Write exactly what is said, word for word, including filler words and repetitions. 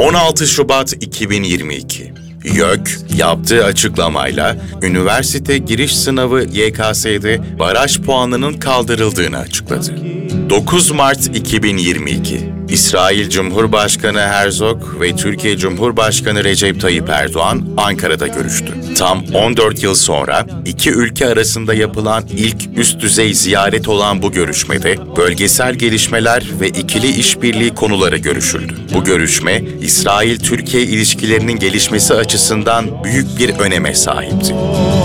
on altı Şubat iki bin yirmi iki. YÖK yaptığı açıklamayla üniversite giriş sınavı Y K S'de baraj puanının kaldırıldığını açıkladı. dokuz Mart iki bin yirmi iki. İsrail Cumhurbaşkanı Herzog ve Türkiye Cumhurbaşkanı Recep Tayyip Erdoğan Ankara'da görüştü. Tam on dört yıl sonra iki ülke arasında yapılan ilk üst düzey ziyaret olan bu görüşmede bölgesel gelişmeler ve ikili işbirliği konuları görüşüldü. Bu görüşme İsrail-Türkiye ilişkilerinin gelişmesi açısından büyük bir öneme sahipti.